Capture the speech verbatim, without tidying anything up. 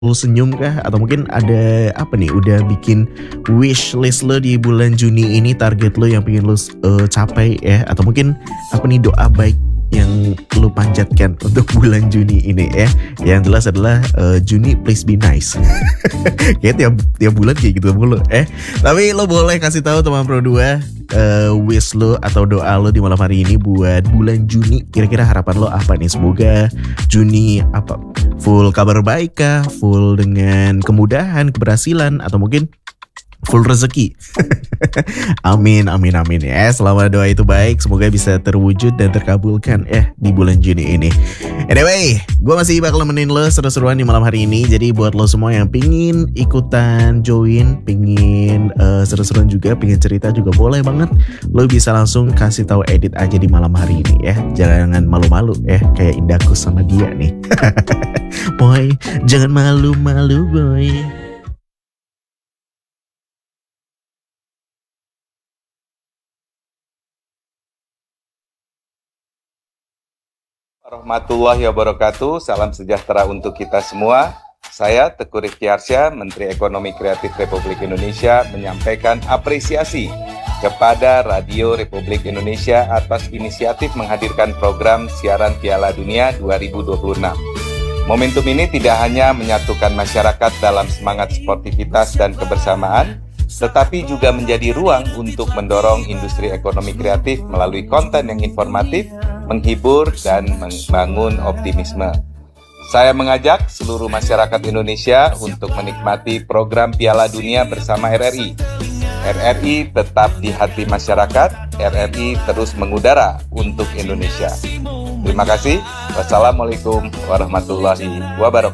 Lu senyum kah? Atau mungkin ada apa nih, udah bikin wish list lo di bulan Juni ini, target lo yang pengen lo uh, capai ya? Atau mungkin apa nih doa baik yang lo panjatkan untuk bulan Juni ini ya? Yang jelas adalah uh, Juni please be nice. Kayaknya tiap, tiap bulan kayak gitu mulu eh. Tapi lo boleh kasih tahu teman Pro dua uh, wish lo atau doa lo di malam hari ini buat bulan Juni. Kira-kira harapan lo apa nih? Semoga Juni apa full kabar baik kah? Full dengan kemudahan, keberhasilan, atau mungkin full rezeki. Amin, amin, amin ya. Selama doa itu baik, semoga bisa terwujud dan terkabulkan ya di bulan Juni ini. Anyway, gue masih bakal nemenin lo seru-seruan di malam hari ini. Jadi buat lo semua yang pingin ikutan join, pingin uh, seru-seruan juga, pingin cerita juga boleh banget. Lo bisa langsung kasih tahu edit aja di malam hari ini ya. Jangan malu-malu ya, kayak Indahku sama dia nih. Boy, jangan malu-malu boy. Warahmatullahi wabarakatuh. Salam sejahtera untuk kita semua. Saya Teguh Rifki Arsya, Menteri Ekonomi Kreatif Republik Indonesia, menyampaikan apresiasi kepada Radio Republik Indonesia atas inisiatif menghadirkan program siaran Piala Dunia dua ribu dua puluh enam. Momentum ini tidak hanya menyatukan masyarakat dalam semangat sportivitas dan kebersamaan, tetapi juga menjadi ruang untuk mendorong industri ekonomi kreatif melalui konten yang informatif, menghibur, dan membangun optimisme. Saya mengajak seluruh masyarakat Indonesia untuk menikmati program Piala Dunia bersama R R I. R R I tetap di hati masyarakat, R R I terus mengudara untuk Indonesia. Terima kasih. Wassalamualaikum warahmatullahi wabarakatuh.